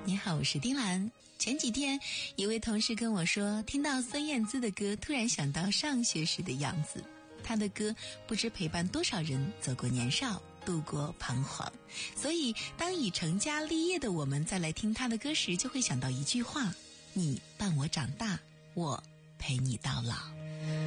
你好，我是丁兰。前几天一位同事跟我说，听到孙燕姿的歌，突然想到上学时的样子。她的歌不知陪伴多少人走过年少，度过彷徨。所以当已成家立业的我们再来听她的歌时，就会想到一句话：你伴我长大，我陪你到老。